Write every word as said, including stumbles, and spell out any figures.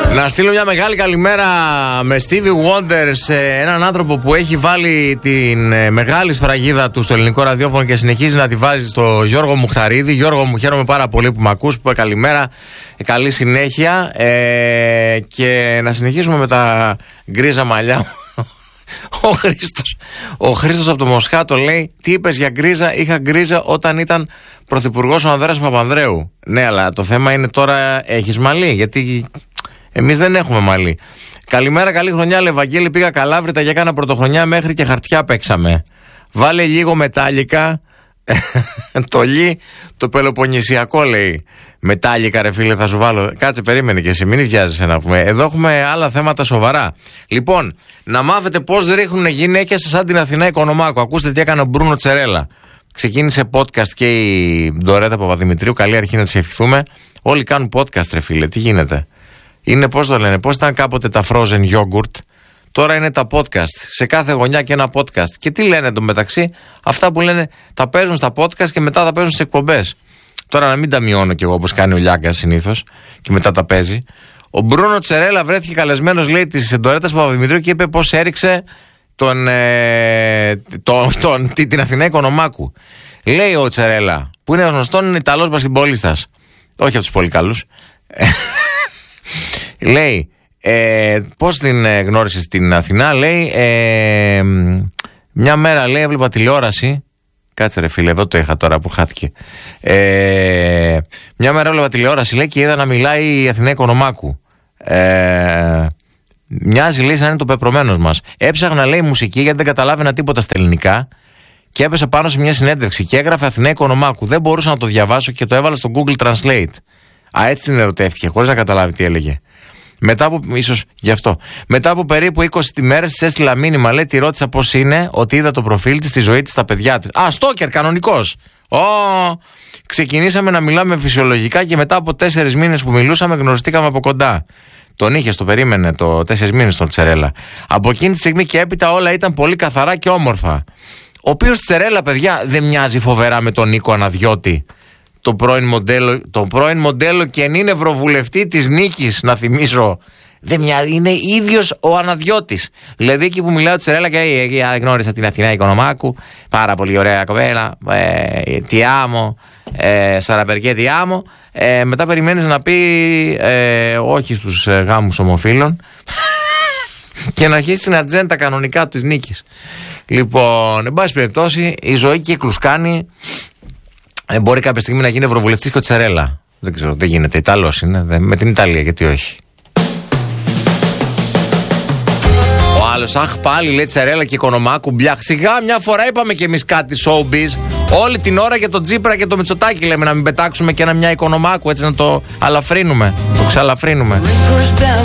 Να στείλω μια μεγάλη καλημέρα με Stevie Wonder σε έναν άνθρωπο που έχει βάλει την ε, μεγάλη σφραγίδα του στο ελληνικό ραδιόφωνο και συνεχίζει να τη βάζει στο Γιώργο Μουχταρίδη. Γιώργο, μου χαίρομαι πάρα πολύ που με ακούς, που καλημέρα, καλή συνέχεια ε, και να συνεχίσουμε με τα γκρίζα μαλλιά. Ο Χρήστος, ο Χρήστος από το Μοσχάτο λέει: τι είπες για γκρίζα? Είχα γκρίζα όταν ήταν πρωθυπουργός ο Ανδρέας Παπανδρέου. Ναι, αλλά το θέμα είναι τώρα έχεις μαλλί, γιατί εμείς δεν έχουμε μαλλί. Καλημέρα, καλή χρονιά, Λευαγγέλη. Πήγα Καλάβρητα για κάνα πρωτοχρονιά, μέχρι και χαρτιά παίξαμε. Βάλε λίγο μετάλλικα. Το λι, το πελοποννησιακό λέει. Μετάλλικα, ρε φίλε, θα σου βάλω. Κάτσε, περίμενε και εσύ, μην βιάζεσαι να πούμε. Εδώ έχουμε άλλα θέματα σοβαρά. Λοιπόν, να μάθετε πώς ρίχνουν γυναίκες σαν την Αθηνά Οικονομάκου. Ακούστε τι έκανε ο Μπρούνο Τσερέλα. Ξεκίνησε podcast και η Ντορέτα Παπαδημητρίου. Καλή αρχή να τις ευχηθούμε. Όλοι κάνουν podcast, ρε φίλε, τι γίνεται? Είναι, πώς το λένε, πώς ήταν κάποτε τα frozen yogurt. Τώρα είναι τα podcast. Σε κάθε γωνιά και ένα podcast. Και τι λένε εντωμεταξύ? Αυτά που λένε τα παίζουν στα podcast και μετά τα παίζουν σε εκπομπές. Τώρα να μην τα μειώνω κι εγώ όπως κάνει ο Λιάγκας συνήθως και μετά τα παίζει. Ο Μπρούνο Τσερέλα βρέθηκε καλεσμένος, λέει, της Ντορέτας Παπαδημητρίου και είπε πώς έριξε τον, ε, τον, τον, την, την Αθηνά Οικονομάκου. Λέει ο Τσερέλα, που είναι γνωστόν, είναι Ιταλός μπασκετμπολίστας. Όχι από τους πολύ καλούς. Λέει, ε, πώς την ε, γνώρισες στην Αθηνά? Λέει, ε, μια μέρα, λέει, έβλεπα τηλεόραση. Κάτσε ρε φίλε, εδώ το είχα τώρα που χάθηκε. Ε, μια μέρα έβλεπα τηλεόραση, λέει, και είδα να μιλάει η Αθηνά Οικονομάκου. Ε, μοιάζει, λέει, σαν είναι το πεπρωμένος μας. Έψαχνα, λέει, μουσική, γιατί δεν καταλάβαινα τίποτα στα ελληνικά. Και έπεσα πάνω σε μια συνέντευξη και έγραφε Αθηνά Οικονομάκου. Δεν μπορούσα να το διαβάσω και το έβαλα στο Google Translate. Α, έτσι την ερωτεύτηκε, χωρίς να καταλάβει τι έλεγε. Μετά από, ίσως γι' αυτό. Μετά από περίπου είκοσι ημέρες της έστειλα μήνυμα, λέει, τη ρώτησα πώς είναι, ότι είδα το προφίλ της, τη ζωή της, τα παιδιά της. Α, στόκερ, κανονικός. Ω, ξεκινήσαμε να μιλάμε φυσιολογικά και μετά από τέσσερις μήνες που μιλούσαμε γνωριστήκαμε από κοντά. Τον είχε, το περίμενε το τέσσερις μήνες τον Τσερέλα. Από εκείνη τη στιγμή και έπειτα όλα ήταν πολύ καθαρά και όμορφα. Ο οποίος Τσερέλα, παιδιά, δεν μοιάζει φοβερά με τον Νίκο Αναδιώτη? Το πρώην μοντέλο, το πρώην μοντέλο και εν είναι ευρωβουλευτή της Νίκης, να θυμίσω. Δεν μοιάζει, είναι ίδιος ο Αναδιώτης. Δηλαδή εκεί που μιλάει ο Τσερέλα και ε, γνώρισα την Αθηνά Οικονομάκου, πάρα πολύ ωραία κοπέλα, ε, τι άμω, ε, σαραπερκέ τι άμω. Ε, μετά περιμένεις να πει ε, όχι στους ε, γάμους ομοφύλων και να αρχίσει την ατζέντα κανονικά της Νίκης. Λοιπόν, εν πάση περιπτώσει, η ζωή κύκλους κάνει. Ε, μπορεί κάποια στιγμή να γίνει ευρωβουλευτής και ο Τσερέλα. Δεν ξέρω, δεν γίνεται. Ιταλός είναι. Δεν, με την Ιταλία, γιατί όχι. Ο άλλος, αχ, πάλι λέει Τσερέλα και Οικονομάκου. Μπλιάχ. Σιγά, μια φορά είπαμε κι εμείς κάτι showbiz. Όλη την ώρα για το Τσίπρα και το Μητσοτάκη λέμε, να μην πετάξουμε και ένα μια Οικονομάκου, έτσι να το αλαφρύνουμε. Το ξαλαφρύνουμε.